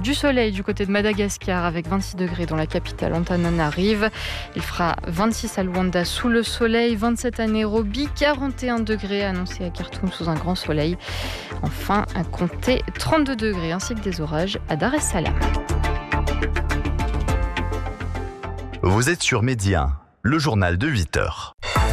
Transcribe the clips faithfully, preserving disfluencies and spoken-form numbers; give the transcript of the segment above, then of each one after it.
du soleil du côté de Madagascar avec vingt-six degrés dans la capitale Antananarive. Il fera vingt-six à Luanda sous le soleil, vingt-sept à Nairobi, quarante et un degrés annoncés à Khartoum sous un grand soleil. Enfin, à compter trente-deux degrés ainsi que des orages à Dar es Salaam. Vous êtes sur Média, le journal de huit heures.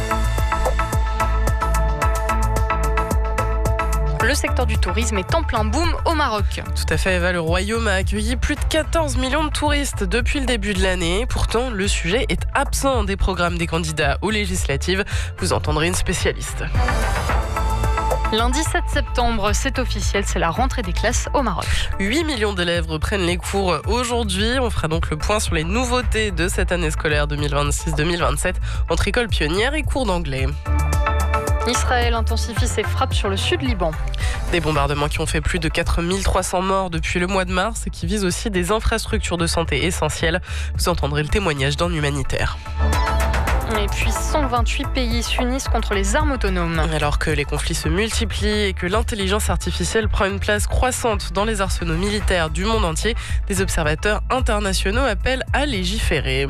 Le secteur du tourisme est en plein boom au Maroc. Tout à fait, Eva. Le Royaume a accueilli plus de quatorze millions de touristes depuis le début de l'année. Pourtant, le sujet est absent des programmes des candidats aux législatives. Vous entendrez une spécialiste. Lundi sept septembre, c'est officiel, c'est la rentrée des classes au Maroc. huit millions d'élèves reprennent les cours aujourd'hui. On fera donc le point sur les nouveautés de cette année scolaire deux mille vingt-six deux mille vingt-sept entre écoles pionnières et cours d'anglais. Israël intensifie ses frappes sur le sud Liban. Des bombardements qui ont fait plus de quatre mille trois cents morts depuis le mois de mars et qui visent aussi des infrastructures de santé essentielles. Vous entendrez le témoignage d'un humanitaire. Et puis cent vingt-huit pays s'unissent contre les armes autonomes. Alors que les conflits se multiplient et que l'intelligence artificielle prend une place croissante dans les arsenaux militaires du monde entier, des observateurs internationaux appellent à légiférer.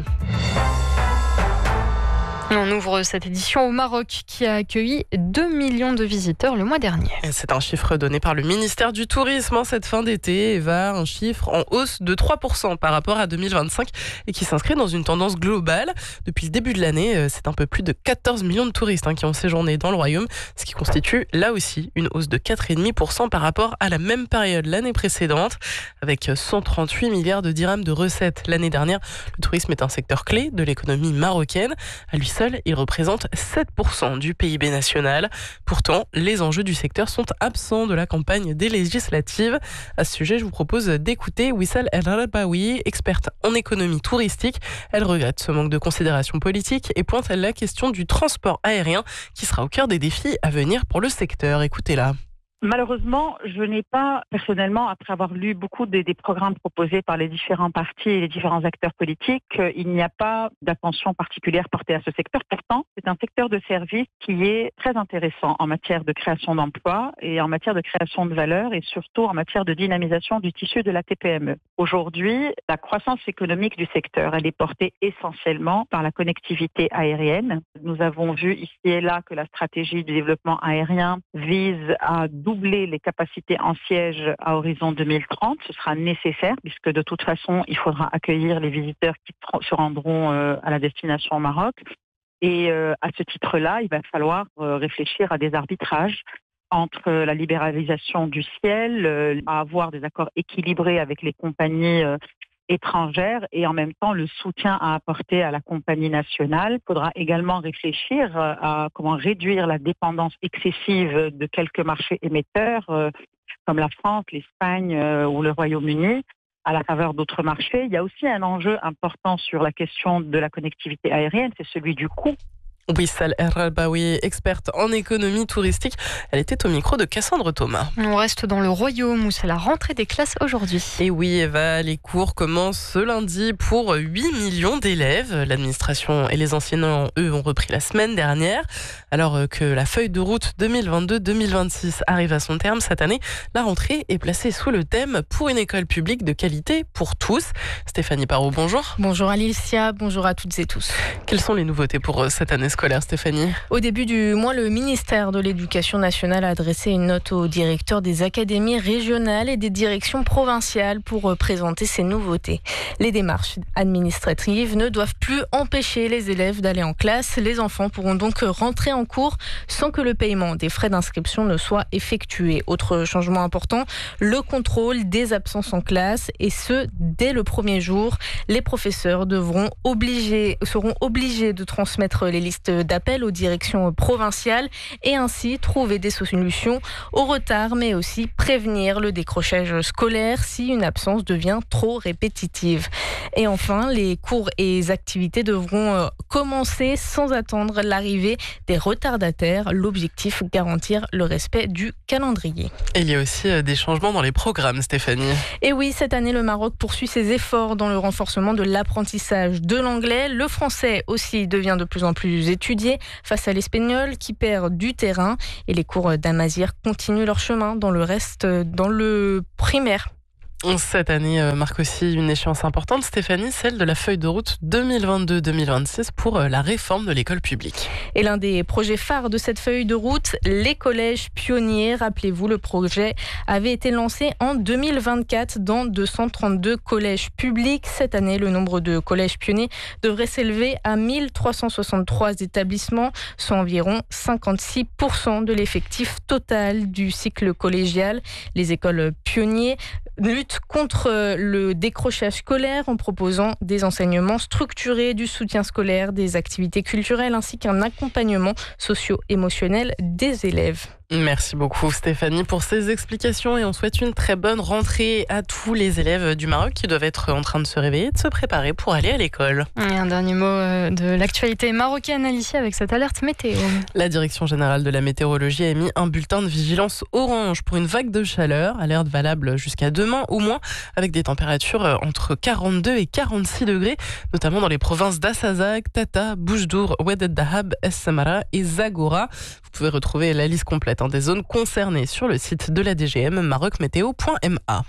On ouvre cette édition au Maroc qui a accueilli deux millions de visiteurs le mois dernier. C'est un chiffre donné par le ministère du Tourisme en cette fin d'été. Eva, un chiffre en hausse de trois pour cent par rapport à deux mille vingt-cinq et qui s'inscrit dans une tendance globale. Depuis le début de l'année, c'est un peu plus de quatorze millions de touristes hein, qui ont séjourné dans le Royaume, ce qui constitue là aussi une hausse de quatre virgule cinq pour cent par rapport à la même période l'année précédente. Avec cent trente-huit milliards de dirhams de recettes l'année dernière, le tourisme est un secteur clé de l'économie marocaine. À lui seul, il représente sept pour cent du P I B national. Pourtant, les enjeux du secteur sont absents de la campagne des législatives. À ce sujet, je vous propose d'écouter Wissal El Rabaoui, experte en économie touristique. Elle regrette ce manque de considération politique et pointe la question du transport aérien qui sera au cœur des défis à venir pour le secteur. Écoutez-la. Malheureusement, je n'ai pas, personnellement, après avoir lu beaucoup des, des programmes proposés par les différents partis et les différents acteurs politiques, euh, il n'y a pas d'attention particulière portée à ce secteur. Pourtant, c'est un secteur de service qui est très intéressant en matière de création d'emplois et en matière de création de valeur et surtout en matière de dynamisation du tissu de la T P M E. Aujourd'hui, la croissance économique du secteur, elle est portée essentiellement par la connectivité aérienne. Nous avons vu ici et là que la stratégie du développement aérien vise à doubler doubler les capacités en siège à horizon deux mille trente. Ce sera nécessaire puisque de toute façon, il faudra accueillir les visiteurs qui se rendront à la destination au Maroc. Et à ce titre-là, il va falloir réfléchir à des arbitrages entre la libéralisation du ciel, à avoir des accords équilibrés avec les compagnies étrangères et en même temps le soutien à apporter à la compagnie nationale. Il faudra également réfléchir à comment réduire la dépendance excessive de quelques marchés émetteurs euh, comme la France, l'Espagne euh, ou le Royaume-Uni à la faveur d'autres marchés. Il y a aussi un enjeu important sur la question de la connectivité aérienne, c'est celui du coût. Wissal El Rabaoui, experte en économie touristique. Elle était au micro de Cassandre Thomas. On reste dans le Royaume où c'est la rentrée des classes aujourd'hui. Et oui, Eva, les cours commencent ce lundi pour huit millions d'élèves. L'administration et les enseignants, eux, ont repris la semaine dernière. Alors que la feuille de route deux mille vingt-deux deux mille vingt-six arrive à son terme cette année, la rentrée est placée sous le thème « Pour une école publique de qualité pour tous ». Stéphanie Parot, bonjour. Bonjour Alicia, bonjour à toutes et tous. Quelles sont les nouveautés pour cette année scolaire, Stéphanie? Au début du mois, le ministère de l'Éducation nationale a adressé une note aux directeurs des académies régionales et des directions provinciales pour présenter ces nouveautés. Les démarches administratives ne doivent plus empêcher les élèves d'aller en classe. Les enfants pourront donc rentrer en cours sans que le paiement des frais d'inscription ne soit effectué. Autre changement important, le contrôle des absences en classe et ce, dès le premier jour. Les professeurs devront obliger, seront obligés de transmettre les listes d'appel aux directions provinciales et ainsi trouver des solutions au retard, mais aussi prévenir le décrochage scolaire si une absence devient trop répétitive. Et enfin, les cours et activités devront commencer sans attendre l'arrivée des retardataires. L'objectif, garantir le respect du calendrier. Et il y a aussi des changements dans les programmes, Stéphanie. Et oui, cette année, le Maroc poursuit ses efforts dans le renforcement de l'apprentissage de l'anglais. Le français aussi devient de plus en plus étudié face à l'espagnol qui perd du terrain. Et les cours d'Amazir continuent leur chemin dans le reste, dans le primaire. Cette année marque aussi une échéance importante, Stéphanie, celle de la feuille de route deux mille vingt-deux deux mille vingt-six pour la réforme de l'école publique. Et l'un des projets phares de cette feuille de route, les collèges pionniers. Rappelez-vous, le projet avait été lancé en deux mille vingt-quatre dans deux cent trente-deux collèges publics. Cette année, le nombre de collèges pionniers devrait s'élever à mille trois cent soixante-trois établissements, soit environ cinquante-six pour cent de l'effectif total du cycle collégial. Les écoles pionniers luttent contre le décrochage scolaire en proposant des enseignements structurés, du soutien scolaire, des activités culturelles ainsi qu'un accompagnement socio-émotionnel des élèves. Merci beaucoup Stéphanie pour ces explications et on souhaite une très bonne rentrée à tous les élèves du Maroc qui doivent être en train de se réveiller et de se préparer pour aller à l'école. Et un dernier mot de l'actualité marocaine, Alicia, avec cette alerte météo. La Direction générale de la météorologie a émis un bulletin de vigilance orange pour une vague de chaleur, alerte valable jusqu'à demain au moins, avec des températures entre quarante-deux et quarante-six degrés, notamment dans les provinces d'Assazag, Tata, Boujdour, Oued Dahab, Es Samara et Zagora. Vous pouvez retrouver la liste complète des zones concernées sur le site de la D G M maroc météo point m a.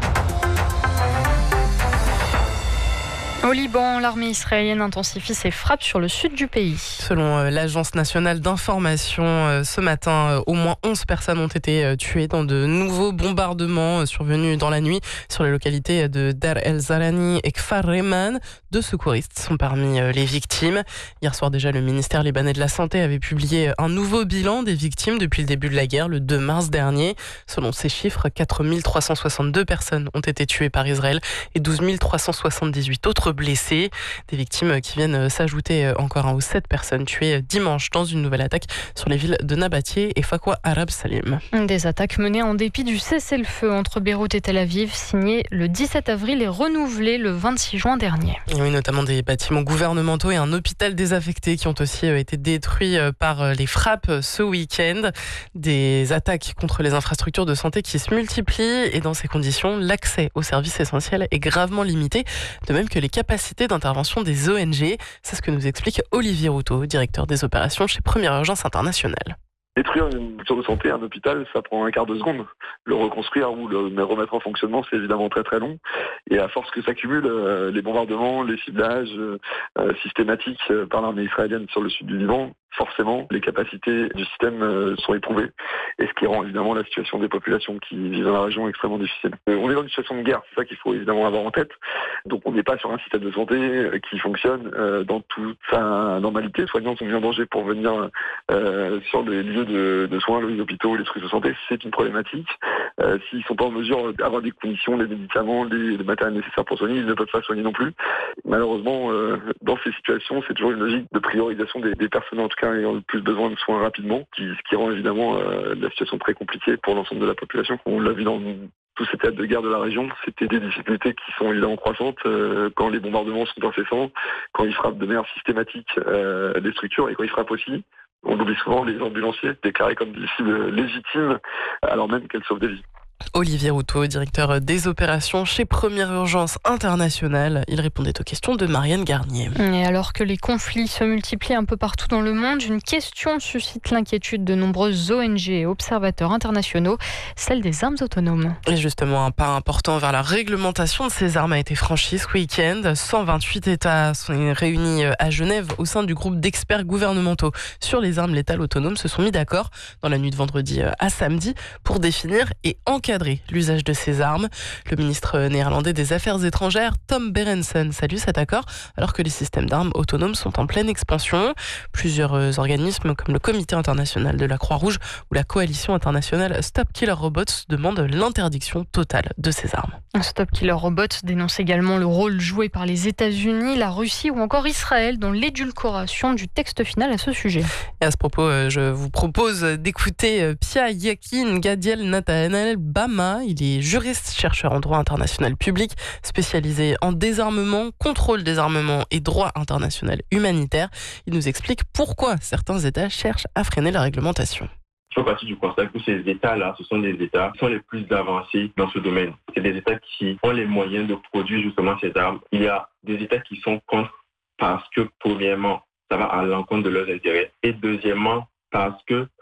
Au Liban, l'armée israélienne intensifie ses frappes sur le sud du pays. Selon l'Agence nationale d'information, ce matin, au moins onze personnes ont été tuées dans de nouveaux bombardements survenus dans la nuit sur les localités de Dar el-Zarani et Kfar Reman. Deux secouristes sont parmi les victimes. Hier soir déjà, le ministère libanais de la Santé avait publié un nouveau bilan des victimes depuis le début de la guerre, le deux mars dernier. Selon ces chiffres, quatre mille trois cent soixante-deux personnes ont été tuées par Israël et douze mille trois cent soixante-dix-huit autres blessés. Des victimes qui viennent s'ajouter encore aux sept personnes tuées dimanche dans une nouvelle attaque sur les villes de Nabatieh et Fakwa Arab Salim. Des attaques menées en dépit du cessez-le-feu entre Beyrouth et Tel Aviv, signé le dix-sept avril et renouvelé le vingt-six juin dernier. Et oui, notamment des bâtiments gouvernementaux et un hôpital désaffecté qui ont aussi été détruits par les frappes ce week-end. Des attaques contre les infrastructures de santé qui se multiplient et dans ces conditions, l'accès aux services essentiels est gravement limité, de même que les capacités d'intervention des O N G. C'est ce que nous explique Olivier Routot, directeur des opérations chez Première Urgence Internationale. Détruire une structure de santé, un hôpital, ça prend un quart de seconde. Le reconstruire ou le remettre en fonctionnement, c'est évidemment très très long. Et à force que s'accumulent euh, les bombardements, les ciblages euh, systématiques euh, par l'armée israélienne sur le sud du Liban, forcément, les capacités du système euh, sont éprouvées. Et ce qui rend évidemment la situation des populations qui vivent dans la région extrêmement difficile. Euh, on est dans une situation de guerre, c'est ça qu'il faut évidemment avoir en tête. Donc on n'est pas sur un système de santé euh, qui fonctionne euh, dans toute sa normalité. Les soignants sont mis en danger pour venir euh, sur les lieux de, de soins, les hôpitaux, les structures de santé. C'est une problématique. Euh, s'ils ne sont pas en mesure d'avoir des conditions, les médicaments, les, les matériels nécessaires pour soigner, ils ne peuvent pas soigner non plus. Malheureusement, euh, dans ces situations, c'est toujours une logique de priorisation des, des personnes en tout cas ayant le plus besoin de soins rapidement, qui, ce qui rend évidemment euh, la situation très compliquée pour l'ensemble de la population. On l'a vu dans tous ces théâtres de guerre de la région, c'était des difficultés qui sont évidemment croissantes euh, quand les bombardements sont incessants, quand ils frappent de manière systématique euh, des structures et quand ils frappent aussi. On oublie souvent les ambulanciers déclarés comme des cibles légitimes alors même qu'elles sauvent des vies. Olivier Routot, directeur des opérations chez Première Urgence Internationale. Il répondait aux questions de Marianne Garnier. Et alors que les conflits se multiplient un peu partout dans le monde, une question suscite l'inquiétude de nombreuses O N G et observateurs internationaux, celle des armes autonomes. Et justement, un pas important vers la réglementation de ces armes a été franchi ce week-end. cent vingt-huit États sont réunis à Genève au sein du groupe d'experts gouvernementaux sur les armes létales autonomes se sont mis d'accord dans la nuit de vendredi à samedi pour définir et encadrer l'usage de ces armes. Le ministre néerlandais des Affaires étrangères, Tom Berendsen, salue cet accord alors que les systèmes d'armes autonomes sont en pleine expansion. Plusieurs organismes comme le Comité international de la Croix-Rouge ou la Coalition internationale Stop Killer Robots demandent l'interdiction totale de ces armes. Stop Killer Robots dénonce également le rôle joué par les États-Unis, la Russie ou encore Israël dans l'édulcoration du texte final à ce sujet. Et à ce propos, je vous propose d'écouter Pia Yakin Gadiel Nathanael Bama. Il est juriste, chercheur en droit international public, spécialisé en désarmement, contrôle des armements et droit international humanitaire. Il nous explique pourquoi certains États cherchent à freiner la réglementation. Je fais partie du constat que ces États-là, ce sont des États qui sont les plus avancés dans ce domaine. C'est des États qui ont les moyens de produire justement ces armes. Il y a des États qui sont contre parce que, premièrement, ça va à l'encontre de leurs intérêts. Et deuxièmement, parce que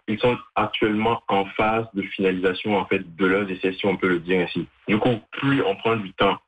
ils sont actuellement en phase de finalisation en fait de leurs essais, si on peut le dire ainsi. Du coup, plus on prend du temps